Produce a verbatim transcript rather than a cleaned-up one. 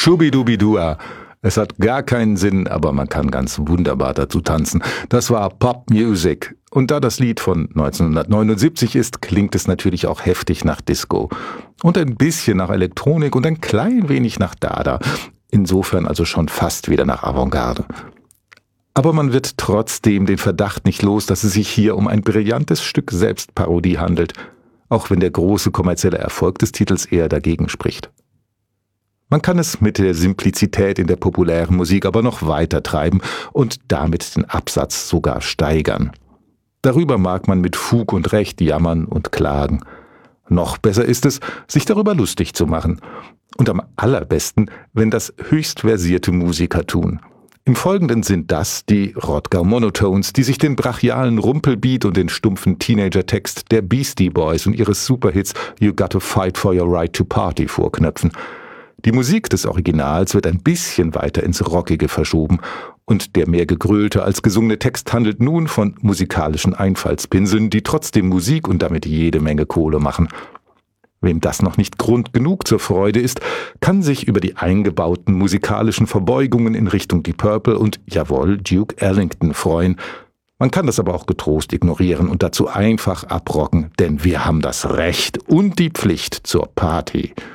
Schubidubidua. Es hat gar keinen Sinn, aber man kann ganz wunderbar dazu tanzen. Das war Pop Music. Und da das Lied von neunzehnhundertneunundsiebzig ist, klingt es natürlich auch heftig nach Disco. Und ein bisschen nach Elektronik und ein klein wenig nach Dada. Insofern also schon fast wieder nach Avantgarde. Aber man wird trotzdem den Verdacht nicht los, dass es sich hier um ein brillantes Stück Selbstparodie handelt, auch wenn der große kommerzielle Erfolg des Titels eher dagegen spricht. Man kann es mit der Simplizität in der populären Musik aber noch weiter treiben und damit den Absatz sogar steigern. Darüber mag man mit Fug und Recht jammern und klagen. Noch besser ist es, sich darüber lustig zu machen. Und am allerbesten, wenn das höchst versierte Musiker tun. Im Folgenden sind das die Rodger Monotones, die sich den brachialen Rumpelbeat und den stumpfen Teenager-Text der Beastie Boys und ihres Superhits You Gotta Fight for Your Right to Party vorknöpfen. Die Musik des Originals wird ein bisschen weiter ins Rockige verschoben und der mehr gegrölte als gesungene Text handelt nun von musikalischen Einfallspinseln, die trotzdem Musik und damit jede Menge Kohle machen. Wem das noch nicht Grund genug zur Freude ist, kann sich über die eingebauten musikalischen Verbeugungen in Richtung Deep Purple und, jawohl, Duke Ellington freuen. Man kann das aber auch getrost ignorieren und dazu einfach abrocken, denn wir haben das Recht und die Pflicht zur Party.